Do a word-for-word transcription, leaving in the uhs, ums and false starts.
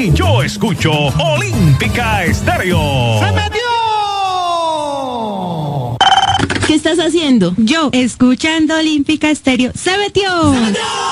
y yo escucho Olímpica Estéreo. ¡Se metió! ¿Qué estás haciendo? Yo, escuchando Olímpica Estéreo. ¡Se metió! ¡Se metió!